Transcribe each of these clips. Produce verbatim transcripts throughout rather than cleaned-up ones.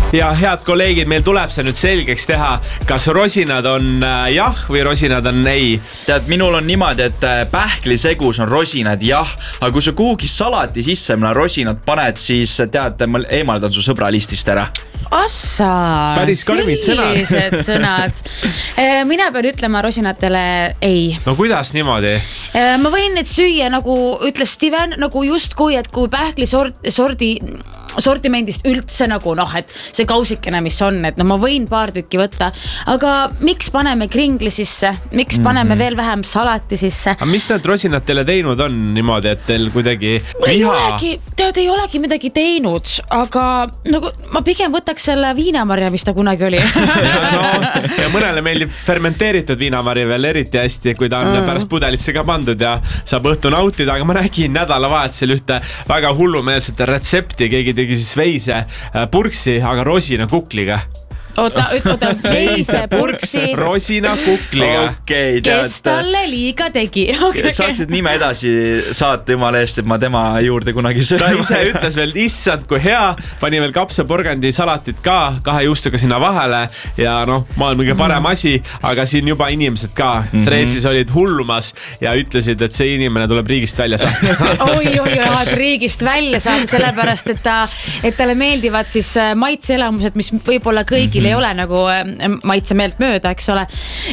Ja head kolleegid, meil tuleb see nüüd selgeks teha, kas rosinad on jah või rosinad on ei. Tead, minul on niimoodi, et pähklisegus on rosinad jah, aga kui sa kuhugi salati sisse mõne rosinad paned, siis tead, ma eemaldan su sõbra listist ära. Assa, päris karmid sõnad. sellised sõnad. Mina pean ütlema rosinatele ei. No kuidas niimoodi? Ma võin neid süüa, nagu ütles Steven, nagu just kui, et kui pähkli sordi, sordi sortimendist üldse nagu noh, et see kausikene, mis on, et no ma võin paar tükki võtta, aga miks paneme kringli sisse, miks paneme mm-hmm. veel vähem salati sisse? Aga mis need rosinad teile teinud on niimoodi, et teil kuidagi viha? Ei olegi, tead, ei olegi midagi teinud, aga nagu ma pigem võtaks selle viinamarja, mis ta kunagi oli. ja, no, ja mõnele meeldib fermenteeritud viinamarja veel eriti hästi, kui ta on mm. pärast pudelisse ka pandud ja saab õhtu nautida, aga ma nägin nädalavahetusel ühte väga hullumeelset retsepti, keegi tegi siis veise purksi, aga rosina kukliga. Oota, oota, veise purksi rosina kukliga. Okay, kes talle liiga tegi. Okay. Saaksid nime edasi saata jumala eest, et ma tema juurde kunagi sööma. Ta ise ütles veel, issand kui hea, pani veel kapsaporgandi salatit ka kahe juustuga sinna vahele ja noh, maailma kõige parem mm. asi, aga siin juba inimesed ka mm-hmm. Threadsis olid hullumas ja ütlesid, et see inimene tuleb riigist välja saada. oi, oi, oi, riigist välja saada, sellepärast, et, ta, et talle meeldivad siis maitseelamused, mis võib-olla kõigile ei ole nagu maitse meelt mööda, eks ole.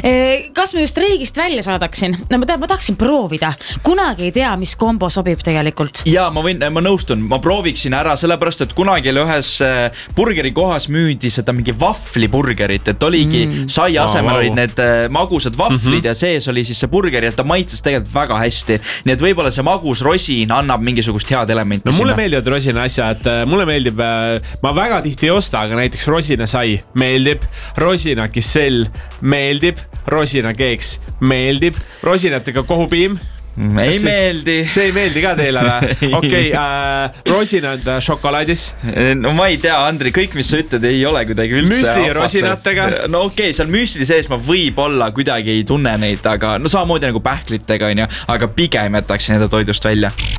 Kas ma just riigist välja saadaksin? No, ma, ma tahaksin proovida. Kunagi ei tea, mis kombo sobib tegelikult. Ja ma võin, ma nõustun, ma prooviksin ära, sellepärast, et kunagi oli ühes burgeri kohas müüdi seda mingi vafliburgerit, et oligi mm. sai asemel oh, wow. olid need magusad vaflid mm-hmm. ja sees oli siis see burgeri, et ta maitses tegelikult väga hästi. Nii et võib-olla see magus rosin annab mingisugust head elementi no, sinna. Mulle meeldivad rosina asja, et mulle meeldib, ma väga tihti ei osta, aga näiteks rosina sai meeldib, rosina kissell meeldib, rosina keeks meeldib, rosinatega kohupiim ei see, meeldi. See ei meeldi ka teile või? Okei, okay, äh, rosinad šokolaadis? No ma ei tea, Andri, kõik mis sa ütled ei ole kuidagi üldse. Müsli rosinatega? No okei, okay, seal müsli sees ma võib-olla kuidagi ei tunne neid, aga no samamoodi nagu pähklitega, aga pigem jätaksin enda toidust välja.